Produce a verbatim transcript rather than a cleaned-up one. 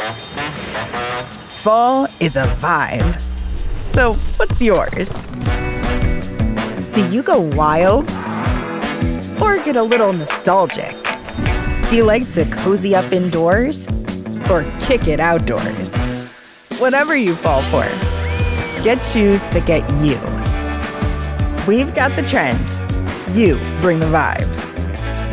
Fall is a vibe. So what's yours? Do you go wild? Or get a little nostalgic? Do you like to cozy up indoors? Or kick it outdoors? Whatever you fall for, get shoes that get you. We've got the trends. You bring the vibes.